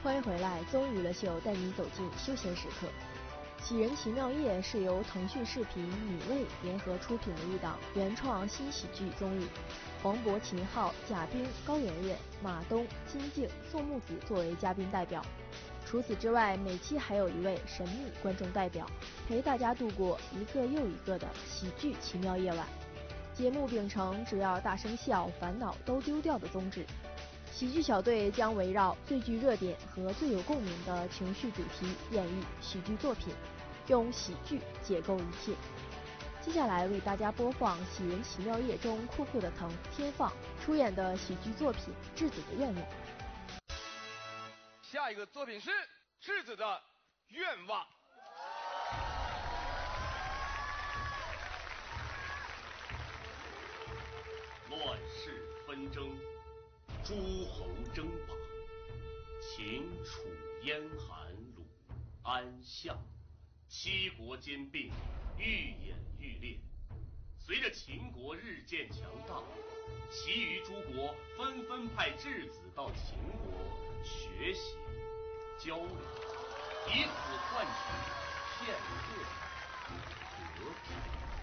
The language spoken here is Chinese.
欢迎回来，综艺娱乐秀带你走进休闲时刻。《喜人奇妙夜》是由腾讯视频、米未联合出品的一档原创新喜剧综艺，黄渤、秦昊、贾冰、高圆圆、马东、金靖、宋木子作为嘉宾代表。除此之外，每期还有一位神秘观众代表，陪大家度过一个又一个的喜剧奇妙夜晚。节目秉承只要大声笑，烦恼都丢掉的宗旨。喜剧小队将围绕最具热点和最有共鸣的情绪主题演绎喜剧作品，用喜剧解构一切。接下来为大家播放《喜人奇妙夜》中酷酷的腾、天放出演的喜剧作品《质子的愿望》。 下一个作品是质子的愿望。 乱世纷争，诸侯争霸，秦楚燕韩鲁安项，7国兼并，愈演愈烈。随着秦国日渐强大，其余诸国纷纷派质子到秦国学习交流，以此换取片刻和平。